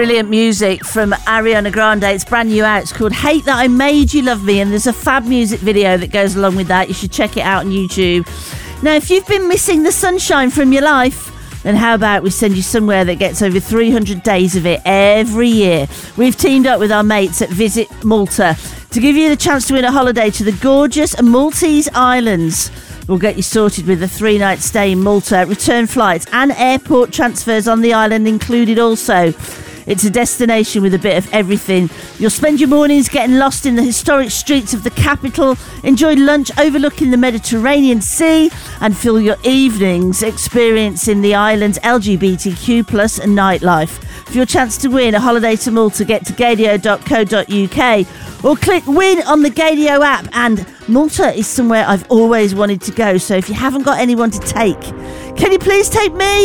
Brilliant music from Ariana Grande. It's brand new out. It's called Hate That I Made You Love Me, and there's a fab music video that goes along with that. You should check it out on YouTube. Now, if you've been missing the sunshine from your life, then how about we send you somewhere that gets over 300 days of it every year? We've teamed up with our mates at Visit Malta to give you the chance to win a holiday to the gorgeous Maltese Islands. We'll get you sorted with a 3-night stay in Malta, return flights and airport transfers on the island included also. It's a destination with a bit of everything. You'll spend your mornings getting lost in the historic streets of the capital, enjoy lunch overlooking the Mediterranean Sea, and fill your evenings experiencing the island's LGBTQ+ and nightlife. For your chance to win a holiday to Malta, get to gadio.co.uk or click win on the Gadio app. And Malta is somewhere I've always wanted to go, so if you haven't got anyone to take, can you please take me?